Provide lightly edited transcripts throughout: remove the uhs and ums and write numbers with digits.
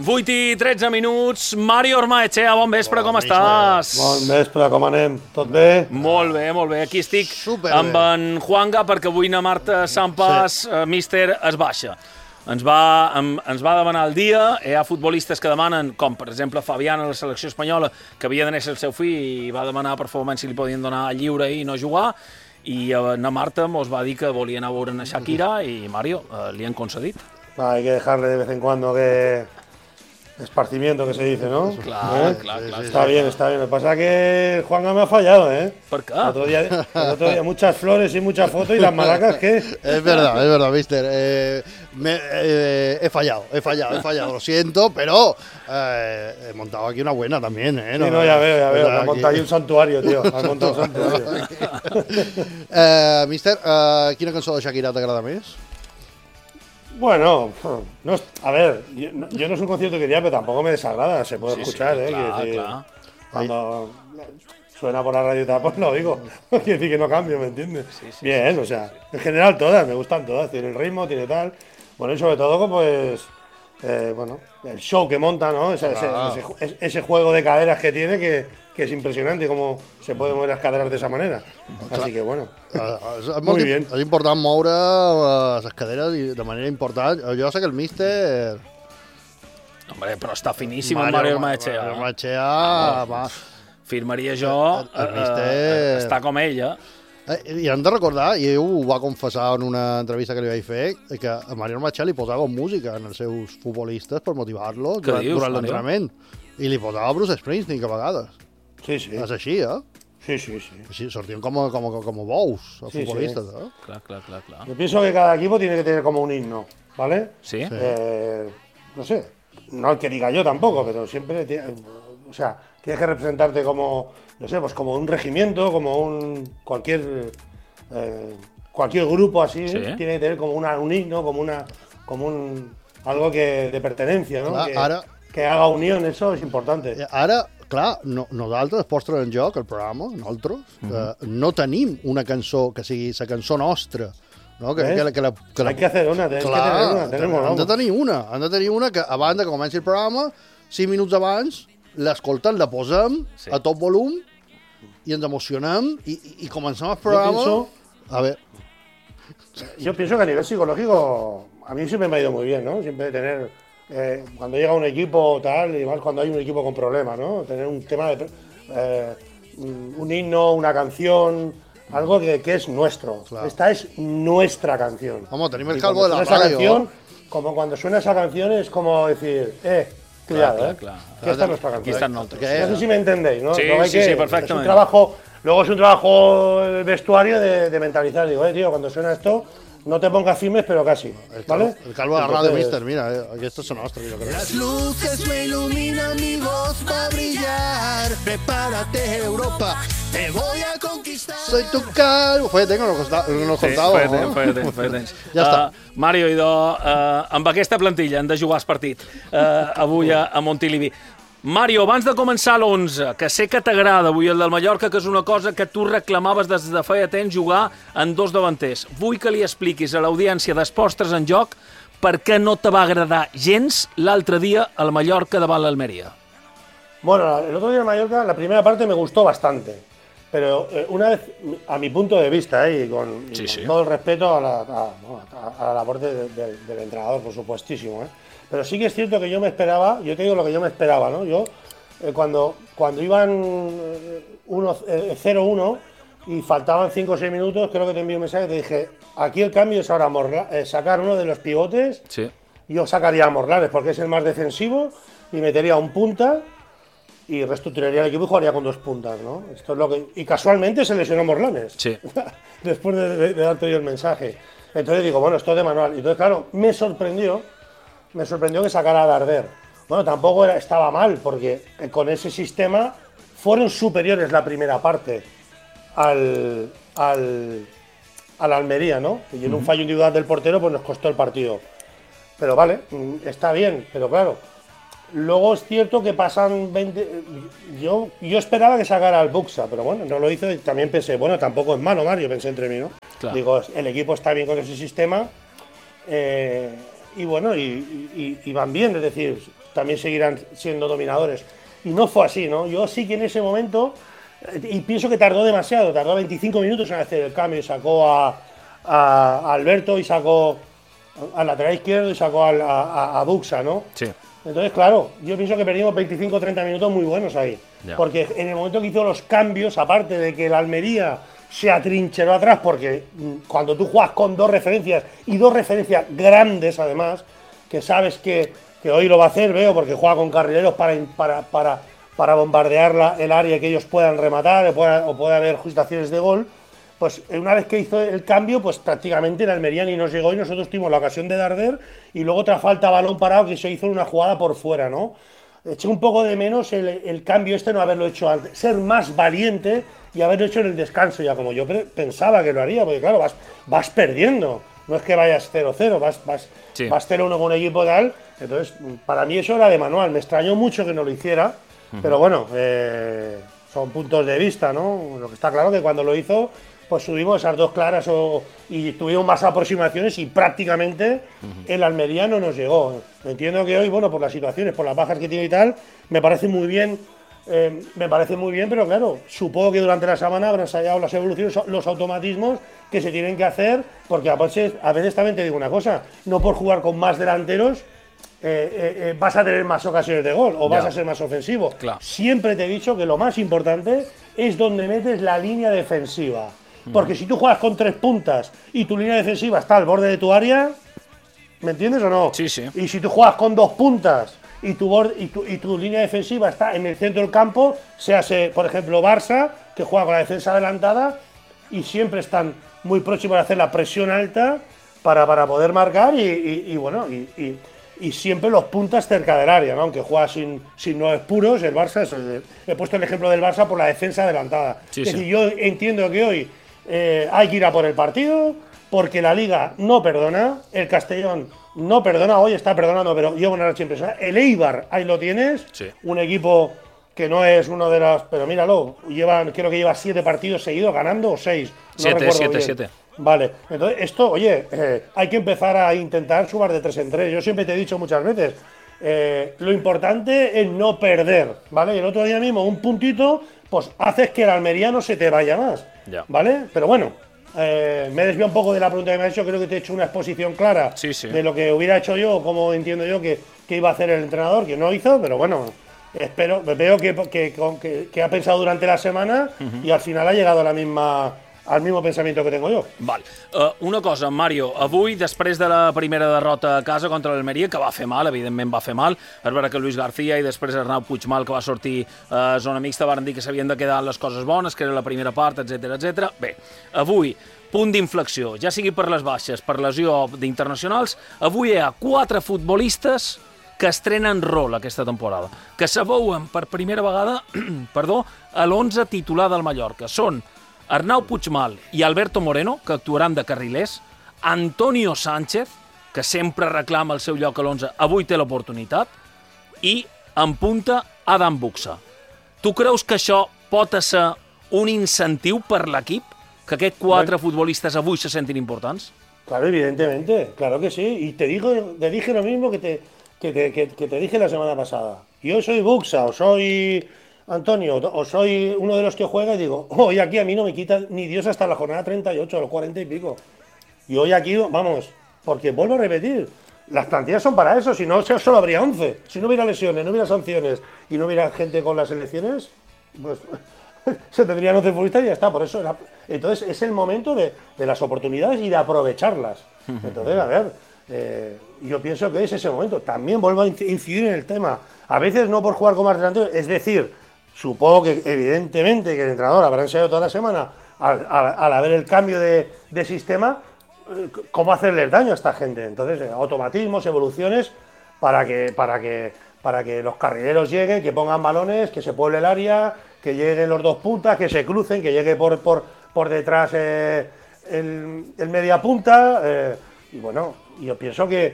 8 i 13 minuts. Mario Ormaechea, bon vespre, com estàs? Bon vespre, com anem? Tot bé? Molt bé, molt bé. Aquí estic amb en Juanga perquè avui na Marta Sampas, míster, es baixa. Ens va demanar el dia. Hi ha futbolistes que demanen, com per exemple Fabián a la selecció espanyola, que havia de néixer el seu fill i va demanar per favor si li podien donar lliure i no jugar. I na Marta mos va dir que volia anar a veure a Shakira i Mario, li han concedit. Hay que dejarle de vez en cuando que esparcimiento, que se dice, ¿no? Claro. Está bien. Lo que pasa es que Juanga me ha fallado, ¿eh? ¿Por qué? El otro día muchas flores y muchas fotos y las maracas, ¿qué? Es verdad, mister. He fallado, lo siento, pero he montado aquí una buena también, ¿eh? Sí, no, ya veo. Has montado ahí un santuario, tío. Has montado un santuario. Mister, quina cançó de Shakira t'agrada més? Bueno, no, a ver, yo no es un concierto que diría, pero tampoco me desagrada, se puede escuchar, sí, claro. Cuando suena por la radio y tal, pues lo oigo. Quiere decir que no cambio, ¿me entiendes? Sí. Bien, o sea, en general todas, me gustan todas, tiene el ritmo, tiene tal. Bueno, y sobre todo, pues, el show que monta, ¿no? Ese juego de caderas que tiene, que es impresionante cómo se pueden mover las caderas de esa manera. Así que bueno, muy bien. És important moure les caderes de manera important. Jo sé que el míster... Hombre, però està finíssim el Mario Ormaechea. Mario Ormaechea... Firmaria jo, el míster... està com ell, I hem de recordar, i ell ho va confessar en una entrevista que li vaig fer, que a Mario Ormaechea li posava música en els seus futbolistes per motivar-los durant l'entrenament. I li posava Bruce Springsteen, a vegades. Sí. És així, Sí. Així, sortien com bous, els futbolistes, Clar. Yo pienso que cada equipo tiene que tener como un himno, ¿vale? Sí. No sé, no el que diga yo tampoco, pero siempre, o sea, tienes que representarte como, no sé, pues como un regimiento, como cualquier grupo así, sí. Tiene que tener como un himno, como algo de pertenencia, ¿no? Clar, que haga unión, eso es importante. Ara, clar, nosaltres, Postres en Joc, el programa, nosaltres, no tenim una cançó que sigui la cançó nostra. No? Hay que hacer una, hem de tenir una que abans que comenci el programa, 5 minuts abans, l'escoltem, la posem a tot volum i ens emocionem i comencem el programa. Yo pienso que a nivel psicológico a mí siempre me ha ido muy bien, ¿no? Siempre tener, cuando llega un equipo tal, y más cuando hay un equipo con problemas, ¿no? Tener un tema un himno, una canción, algo que es nuestro. Claro. Esta es nuestra canción. Vamos, tenemos el calvo de la radio. Como cuando suena esa canción es como decir, cuidado, que esta es nuestra canción. No sé si me entendéis, ¿no? Sí, perfectamente. Luego es un trabajo vestuario de mentalizar. Digo, tío, cuando suena esto, no te pongas firmes, pero casi, ¿vale? El calvo de la radio, mister, mira, esto es nuestro, yo creo. Las luces me iluminan, mi voz va a brillar. Prepárate, Europa, te voy a conquistar. Soy tu calvo. Fue que nos contava. Sí, ja està. Mario, amb aquesta plantilla hem de jugar el partit avui a Montilivi. Mario, abans de començar l'11, que sé que t'agrada avui el del Mallorca, que és una cosa que tu reclamaves des de feia temps jugar en dos davanters. Vull que li expliquis a l'audiència d'Postres en Joc per què no te va agradar gens l'altre dia al Mallorca davant l'Almeria. Bueno, el otro día en Mallorca, la primera parte me gustó bastante, pero una vez, a mi punto de vista, y con todo el respeto a la labor del entrenador, por supuestísimo, pero sí que es cierto que yo te digo lo que yo me esperaba, ¿no? Yo, cuando iban 0-1 y faltaban 5 o 6 minutos, creo que te envié un mensaje, te dije, aquí el cambio es ahora sacar uno de los pivotes, yo sacaría a Morlanes porque es el más defensivo y metería un punta y reestructuraría el equipo y jugaría con 2 puntas, ¿no? Esto es y casualmente se lesionó Morlanes, después de darte yo el mensaje. Entonces digo, bueno, esto de manual. Y entonces, claro, me sorprendió que sacara a Darder. Bueno, tampoco estaba mal, porque con ese sistema fueron superiores la primera parte al Almería, ¿no? Y en un fallo individual del portero pues nos costó el partido. Pero vale, está bien, pero claro, luego es cierto que pasan 20... Yo esperaba que sacara al Buxa, pero bueno, no lo hizo y también pensé, bueno, tampoco es malo, Mario, pensé entre mí, ¿no? Claro. Digo, el equipo está bien con ese sistema, y bueno, y van bien, es decir, también seguirán siendo dominadores. Y no fue así, ¿no? Yo sí que en ese momento, y pienso que tardó demasiado, tardó 25 minutos en hacer el cambio y sacó a Alberto y sacó al lateral izquierdo y sacó a Buxa, ¿no? Sí. Entonces, claro, yo pienso que perdimos 25 o 30 minutos muy buenos ahí. Ya. Porque en el momento que hizo los cambios, aparte de que el Almería se atrincheró atrás, porque cuando tú juegas con dos referencias, y dos referencias grandes además, que sabes que hoy lo va a hacer, veo, porque juega con carrileros para bombardear el área y que ellos puedan rematar o pueda haber justificaciones de gol, pues una vez que hizo el cambio, pues prácticamente el Almería ni nos llegó y nosotros tuvimos la ocasión de darder y luego otra falta balón parado que se hizo en una jugada por fuera, ¿no? Eché un poco de menos el cambio no haberlo hecho antes, ser más valiente y haberlo hecho en el descanso ya, como yo pensaba que lo haría, porque claro, vas perdiendo, no es que vayas 0-0, vas 0-1 con un equipo tal, entonces para mí eso era de manual, me extrañó mucho que no lo hiciera, pero bueno, son puntos de vista, ¿no? Lo que está claro que cuando lo hizo, pues subimos esas dos claras y tuvimos más aproximaciones y prácticamente el Almería no nos llegó. Entiendo que hoy, bueno, por las situaciones, por las bajas que tiene y tal, me parece muy bien, pero claro, supongo que durante la semana habrán ensayado las evoluciones, los automatismos que se tienen que hacer, porque a veces también te digo una cosa, no por jugar con más delanteros vas a tener más ocasiones de gol o vas a ser más ofensivo. Claro. Siempre te he dicho que lo más importante es donde metes la línea defensiva. Porque si tú juegas con 3 puntas y tu línea defensiva está al borde de tu área, ¿me entiendes o no? Sí, sí. Y si tú juegas con 2 puntas y tu línea defensiva está en el centro del campo, por ejemplo, Barça, que juega con la defensa adelantada y siempre están muy próximos a hacer la presión alta para poder marcar y siempre los puntas cerca del área, ¿no? Aunque juega sin 9 puros, el Barça, he puesto el ejemplo del Barça por la defensa adelantada. Sí, es decir, yo entiendo que hoy hay que ir a por el partido, porque la Liga no perdona, el Castellón no perdona, hoy está perdonando, pero lleva una racha impresionante. El Eibar, ahí lo tienes, un equipo que no es uno de los... Pero míralo, creo que lleva 7 partidos seguidos ganando, o 6. No recuerdo bien. 7. Vale, entonces esto, oye, hay que empezar a intentar sumar de 3 en 3. Yo siempre te he dicho muchas veces, lo importante es no perder, ¿vale? Y el otro día mismo, un puntito, pues haces que el Almería no se te vaya más, ¿vale? Pero bueno, me he desviado un poco de la pregunta que me has hecho, creo que te he hecho una exposición clara de lo que hubiera hecho yo, como entiendo yo que iba a hacer el entrenador, que no hizo, pero bueno, veo que ha pensado durante la semana y al final ha llegado al mismo pensamiento que tengo jo. Val. Una cosa, Mario, avui, després de la primera derrota a casa contra l'Almeria, que va fer mal, evidentment va fer mal, és vera que Luis García i després Arnau Puigmal, que va sortir a zona mixta, van dir que s'havien de quedar les coses bones, que era la primera part, etc. Bé, avui, punt d'inflexió, ja sigui per les baixes, per lesió d'internacionals, avui hi ha 4 futbolistes que estrenen rol aquesta temporada, que s'abouen per primera vegada a l'11 titular del Mallorca. Són Arnau Puigmal i Alberto Moreno, que actuaran de carrilers, Antonio Sánchez, que sempre reclama el seu lloc a l'11, avui té l'oportunitat, i en punta Adam Buxa. Tu creus que això pot ser un incentiu per l'equip? Que aquests 4 futbolistes avui se sentin importants? Claro, evidentemente, claro que sí. Y te dije lo mismo que te dije la semana pasada. Yo soy Buxa o soy Antonio, o soy uno de los que juega y digo, hoy aquí a mí no me quita ni Dios hasta la jornada 38, a los 40 y pico. Y hoy aquí, vamos, porque vuelvo a repetir, las plantillas son para eso, si no solo habría 11. Si no hubiera lesiones, no hubiera sanciones y no hubiera gente con las elecciones, pues se tendrían 11 futbolistas y ya está, por eso era. Entonces es el momento de las oportunidades y de aprovecharlas. Entonces, a ver, yo pienso que es ese momento. También vuelvo a incidir en el tema, a veces no por jugar con más delanteros, es decir, supongo que evidentemente que el entrenador habrá ensayado toda la semana al haber el cambio de sistema, cómo hacerle daño a esta gente. Entonces, automatismos, evoluciones para que los carrileros lleguen, que pongan balones, que se pueble el área, que lleguen los 2 puntas, que se crucen, que llegue por detrás el media punta. Y bueno, yo pienso que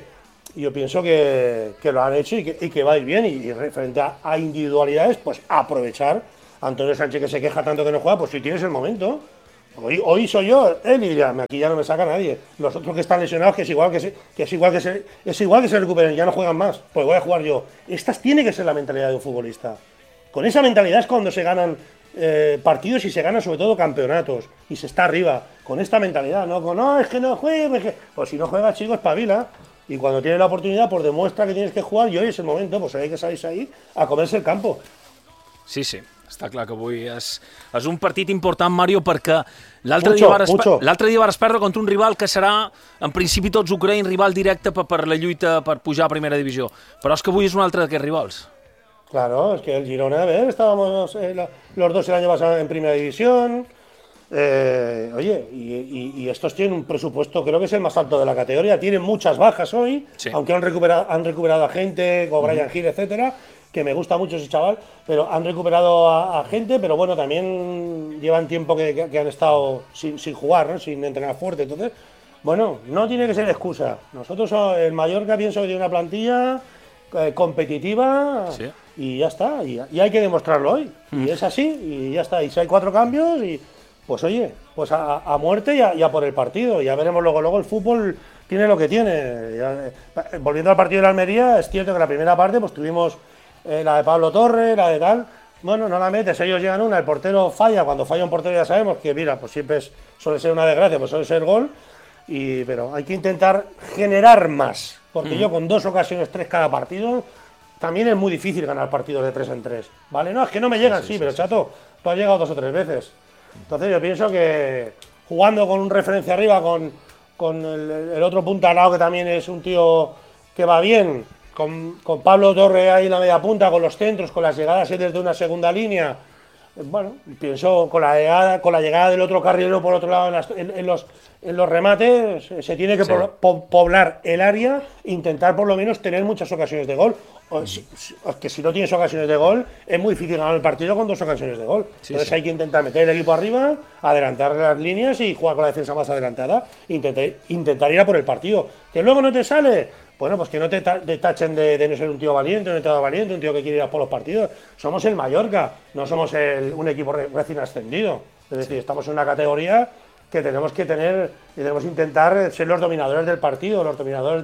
lo han hecho y que va a ir bien. Y referente a individualidades, pues aprovechar. Antonio Sánchez, que se queja tanto que no juega, pues si tienes el momento, Hoy soy yo, él y dirá, aquí ya no me saca nadie. Los otros que están lesionados, que es igual que se recuperen, ya no juegan más, pues voy a jugar yo. Esta tiene que ser la mentalidad de un futbolista. Con esa mentalidad es cuando se ganan partidos y se ganan sobre todo campeonatos y se está arriba. Con esta mentalidad, no, es que no juegues, pues si no juegas, chico, espabila. Y cuando tienes la oportunidad, pues demuestra que tienes que jugar y hoy es el momento, pues hay que salir ahí a comerse el campo. Sí. Està clar que avui és un partit important, Mario, perquè l'altre dia vas perdre contra un rival que serà, en principi tots ho creien, rival directe per la lluita per pujar a primera divisió. Però és que avui és un altre d'aquests rivals. Claro, es que el Girona, estábamos los dos el año pasado en primera división. Oye, y estos tienen un presupuesto, creo que es el más alto de la categoría. Tienen muchas bajas hoy, sí. Aunque han recuperado a gente, como Brian Hill, etcétera, que me gusta mucho ese chaval, pero han recuperado a gente, pero bueno, también llevan tiempo que han estado sin jugar, ¿no? Sin entrenar fuerte. Entonces, bueno, no tiene que ser excusa. Nosotros, el Mallorca, pienso que tiene una plantilla competitiva, sí. Y ya está, y hay que demostrarlo hoy. Y es así, y ya está. Y si hay 4 cambios, y pues oye, pues a muerte y a por el partido. Ya veremos luego el fútbol tiene lo que tiene. Volviendo al partido de la Almería, es cierto que la primera parte pues tuvimos la de Pablo Torre, la de tal. Bueno, no la metes, ellos llegan una, el portero falla. Cuando falla un portero ya sabemos que, mira, pues siempre suele ser una desgracia, pues suele ser gol. Pero hay que intentar generar más, porque yo con 2 ocasiones, 3 cada partido, también es muy difícil ganar partidos de 3 en 3, ¿vale? No, es que no me llegan, sí, pero chato, tú has llegado 2 o 3 veces. Entonces yo pienso que jugando con un referencia arriba, con el otro punta al lado, que también es un tío que va bien, con Pablo Torre ahí en la media punta, con los centros, con las llegadas desde una segunda línea. Bueno, pienso con la llegada del otro carrilero por otro lado en los remates, se tiene que poblar el área, intentar por lo menos tener muchas ocasiones de gol. Que si no tienes ocasiones de gol, es muy difícil ganar el partido con 2 ocasiones de gol. Entonces hay que intentar meter el equipo arriba, adelantar las líneas y jugar con la defensa más adelantada, intentar ir a por el partido. Que luego no te sale, bueno, pues que no te tachen de no ser un tío valiente, un tío que quiere ir a por los partidos. Somos el Mallorca, no somos un equipo recién ascendido. Es decir, estamos en una categoría que tenemos que tener y tenemos que intentar ser los dominadores del partido, los dominadores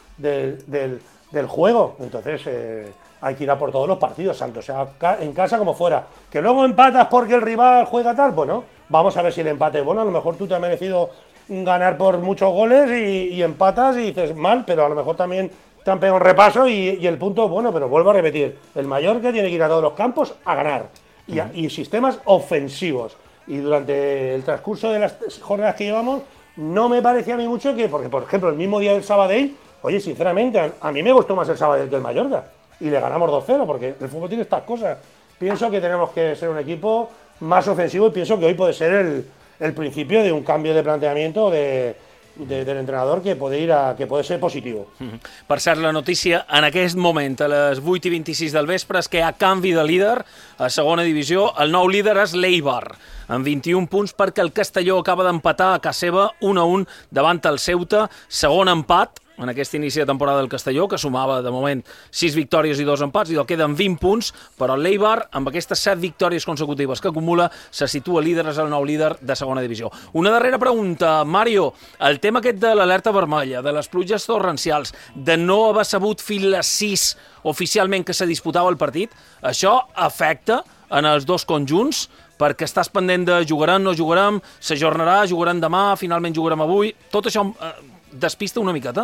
del juego. Entonces hay que ir a por todos los partidos, tanto sea en casa como fuera. Que luego empatas porque el rival juega tal, bueno, vamos a ver si el empate es bueno. A lo mejor tú te has merecido ganar por muchos goles y empatas y dices mal, pero a lo mejor también te han pegado un repaso y el punto, bueno, pero vuelvo a repetir, el Mallorca tiene que ir a todos los campos a ganar y sistemas ofensivos. Y durante el transcurso de las jornadas que llevamos, no me parecía a mí mucho porque, por ejemplo, el mismo día del Sabadell, oye, sinceramente, a mí me gustó más el Sabadell que el Mallorca. Y le ganamos 2-0, porque el fútbol tiene estas cosas. Pienso que tenemos que ser un equipo más ofensivo y pienso que hoy puede ser el principio de un cambio de planteamiento del entrenador que puede ser positivo. Per cert, la notícia en aquest moment, a les 8:26 del vespre, és que hi ha canvi de líder a segona divisió. El nou líder és l'Eibar, amb 21 punts, perquè el Castelló acaba d'empatar a casa seva 1-1 davant el Ceuta. Segon empat en aquest inici de temporada del Castelló, que sumava de moment 6 victòries i 2 empats, i el queden 20 punts, però l'Eibar, amb aquestes 7 victòries consecutives que acumula, se situa líder, és el nou líder de segona divisió. Una darrera pregunta, Mario. El tema aquest de l'alerta vermella, de les pluges torrencials, de no haver sabut fins les 6 oficialment que se disputava el partit, això afecta en els dos conjunts, perquè estàs pendent de jugarem, no jugarem, s'ajornarà, jugarem demà, finalment jugarem avui. Tot això despista una miqueta?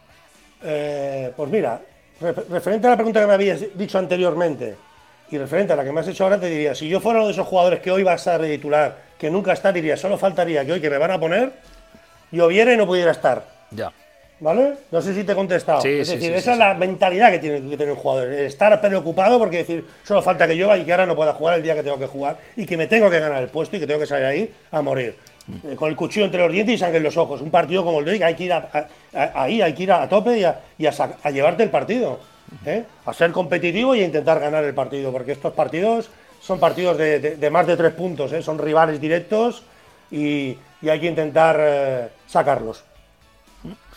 Pues mira, referente a la pregunta que me habías dicho anteriormente y referente a la que me has hecho ahora, te diría, si yo fuera uno de esos jugadores que hoy va a estar de titular, que nunca está, diría, solo faltaría que hoy que me van a poner, lloviera y no pudiera estar. Ya. ¿Vale? No sé si te he contestado. Sí, es decir, esa es la mentalidad que tiene que tener un jugador, estar preocupado porque decir, solo falta que llueva y que ahora no pueda jugar el día que tengo que jugar y que me tengo que ganar el puesto y que tengo que salir ahí a morir. Con el cuchillo entre los dientes y sangre en los ojos. Un partido como el de hoy, hay que ir hay que ir a tope y a llevarte el partido. A ser competitivo y a intentar ganar el partido, porque estos partidos son partidos de más de 3 puntos, son rivales directos y hay que intentar sacarlos.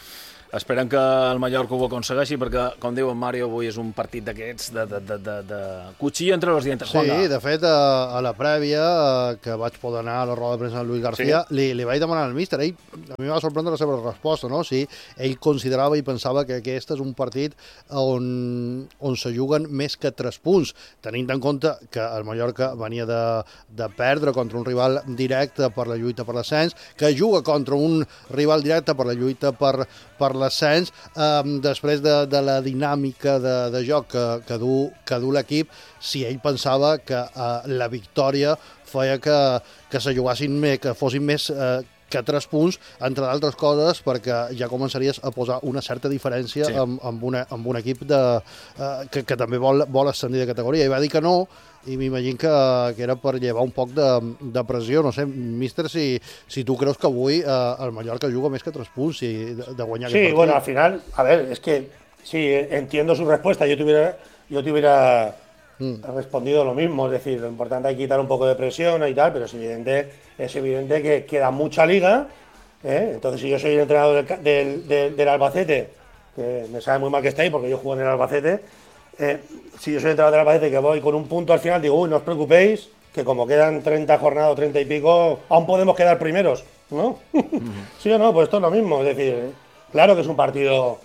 Esperem que el Mallorca ho aconsegueixi, perquè, com diu en Mario, avui és un partit d'aquests de cuchillo entre los dientes. Sí, de fet, a la prèvia, que vaig poder anar a la roda de premsa de Luis García, li vaig demanar al míster. A mi va sorprendre la seva resposta, no? Si ell considerava i pensava que aquest és un partit on se juguen més que 3 punts, tenint en compte que el Mallorca venia de perdre contra un rival directe per la lluita per l'ascens, que juga contra un rival directe per la lluita per l'ascens, després de la dinàmica de joc que du l'equip, si ell pensava que la victòria feia que se jugassin més, que fossin més que 3 punts, entre d'altres coses, perquè ja començaries a posar una certa diferència amb un equip que també vol ascendir de categoria. I va dir que no, i m'imagino que era per llevar un poc de pressió. No sé, míster, si tu creus que avui el Mallorca juga més que 3 punts de guanyar aquest partit. Sí, bueno, al final, a ver, es que sí, entiendo su respuesta. Yo te hubiera respondido lo mismo. Es decir, lo importante es quitar un poco de presión y tal, pero es evidente que queda mucha liga. Entonces, si yo soy el entrenador del Albacete, que me sabe muy mal que esté ahí porque yo juego en el Albacete, si yo soy el entrenador del Albacete que voy con un punto al final, digo, no os preocupéis, que como quedan 30 jornadas, 30 y pico, aún podemos quedar primeros, ¿no? ¿Sí o no? Pues esto es lo mismo. Es decir, claro que es un partido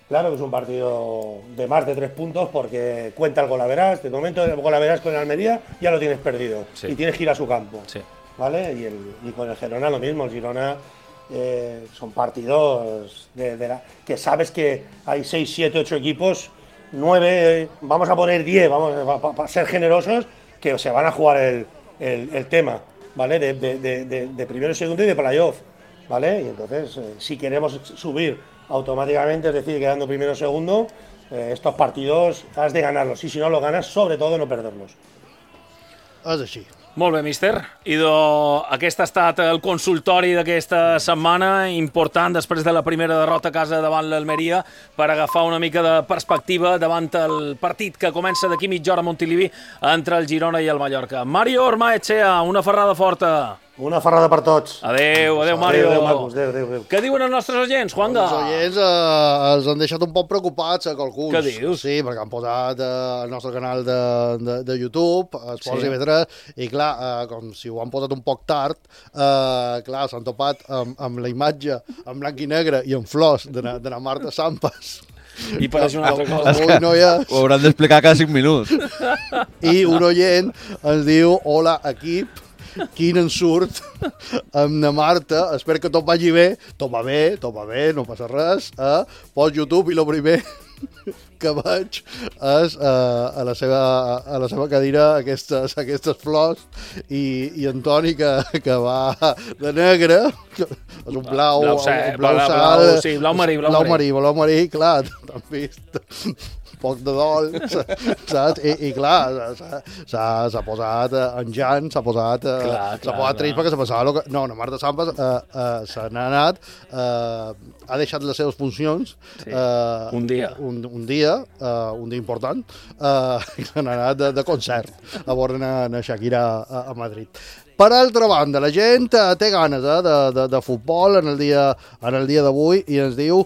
de más de 3 puntos porque cuenta el golaveras. De momento el golaveras con el Almería ya lo tienes perdido y tienes que ir a su campo, ¿vale? Y con el Girona lo mismo. El Girona son partidos que sabes que hay 6, 7, 8 equipos, 9, vamos a poner 10, para ser generosos, que se van a jugar el tema, ¿vale? De primero, segundo y de playoff, ¿vale? Y entonces, si queremos subir automáticamente, es decir, quedando primero o segundo, estos partidos has de ganarlos, y si no los ganas, sobre todo no perderlos. És així. Molt bé, míster. Aquest ha estat el consultori d'aquesta setmana, important després de la primera derrota a casa davant l'Almeria, per agafar una mica de perspectiva davant el partit que comença d'aquí mitja hora a Montilivi entre el Girona i el Mallorca. Mario Ormaechea, una ferrada forta. Una ferrada per tots. Adéu, Mario. Adéu, Marcos. Adéu. Què diuen els nostres oients, Juanga? Els oients els han deixat un poc preocupats, alguns. Què dius? Sí, perquè han posat el nostre canal de YouTube, Esports IB3, i clar, com si ho han posat un poc tard, clar, s'han topat amb la imatge en blanc i negre i en flors de la Marta Sampas. I pareix una altra cosa. Ho hauran d'explicar cada 5 minuts. I un oient ens diu, hola, equip, quin ensurt amb na Marta, espero que tot vagi bé. Tot va bé, no passa res. Pots YouTube i el primer que veig és a la seva cadira aquestes flors i Antoni que va de negre, és un blau marí, clar, t'han vist poc de dol, saps? I clar, s'ha posat en Jan, s'ha posat trist perquè se pensava... No, Marta Sampas se n'ha anat, ha deixat les seves funcions un dia important, i se n'ha anat de concert a veure a Shakira a Madrid. Per altra banda, la gent té ganes de futbol en el dia d'avui i ens diu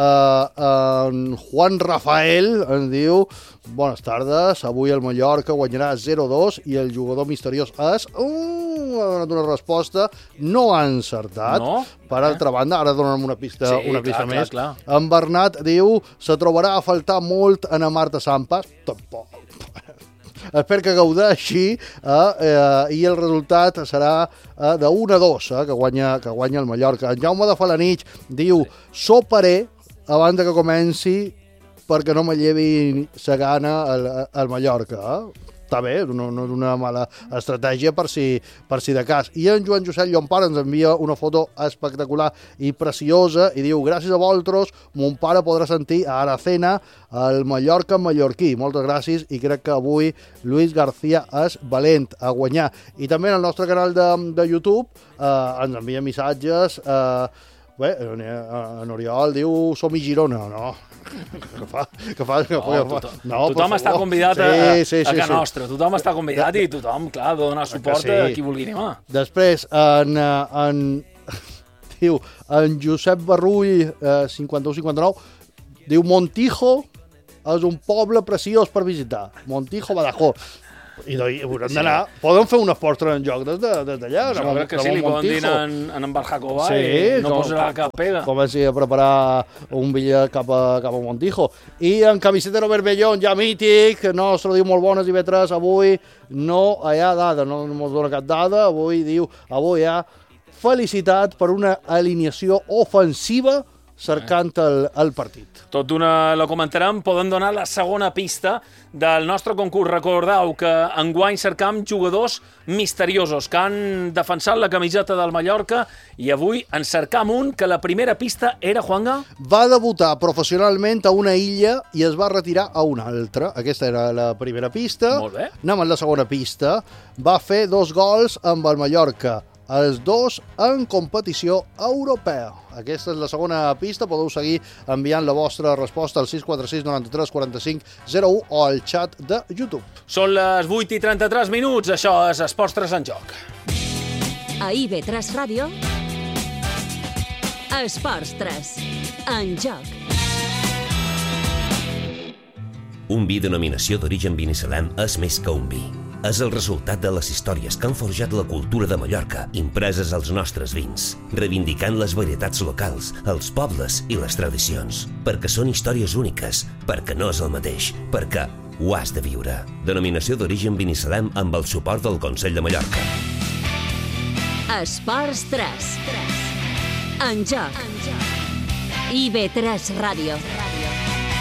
Juan Rafael, ens diu bones tardes, avui el Mallorca guanyarà 0-2 i el jugador misteriós és... ha donat una resposta, no ha encertat. No? Per altra banda, ara donarem una pista més. Clar. En Bernat diu se trobarà a faltar molt en Marta Sampas. Tampoc. Espero que gaudeixi i el resultat serà de 1-2 que guanya el Mallorca. En Jaume de Falanich diu soparé abans que comenci perquè no me llevi sa gana al Mallorca. Està bé, no és una mala estratègia per si de cas. I en Joan Josep Llompar ens envia una foto espectacular i preciosa i diu, gràcies a vosaltres, mon pare podrà sentir a Aracena el Mallorca mallorquí. Moltes gràcies i crec que avui Luis García és valent a guanyar. I també en el nostre canal de YouTube ens envia missatges. Bé, en Oriol diu som i Girona, no? Tothom està convidat a casa nostra, tothom està convidat i tothom, clar, ha de donar suport a qui vulgui animar. Després, diu en Josep Barrull, 51-59, diu Montijo és un poble preciós per visitar. Montijo, Badajoz. I haurem d'anar... Podem fer un esport en joc des d'allà. Jo crec que sí, li poden dir en Barjacova i no posarà cap pega. Comenci a preparar un bitllet cap a Montijo. I en camisetero Berbellón, ja mític, nostre, diu molt bones i vetres, avui no hi ha dada, no ens dona cap dada, avui hi ha felicitat per una alineació ofensiva cercant el partit. Tot d'una la comentarem. Poden donar la segona pista del nostre concurs. Recordeu que enguany cercam jugadors misteriosos que han defensat la camiseta del Mallorca i avui en cercam un que la primera pista era, Juanga? Va debutar professionalment a una illa i es va retirar a una altra. Aquesta era la primera pista. Molt bé. Anem a la segona pista. Va fer 2 gols amb el Mallorca. Els 2 en competició europea. Aquesta és la segona pista. Podeu seguir enviant la vostra resposta al 646 93 45 01 o al xat de YouTube. Són les 8:33 minuts. Això és Esports 3 en joc. A IB3 Ràdio, Esports 3 en joc. Un vi denominació d'origen Binissalem és més que un vi. És el resultat de les històries que han forjat la cultura de Mallorca, impreses als nostres vins, reivindicant les varietats locals, els pobles i les tradicions. Perquè són històries úniques, perquè no és el mateix, perquè ho has de viure. Denominació d'origen Binissalem amb el suport del Consell de Mallorca. Esports 3 en joc. IB3 Ràdio.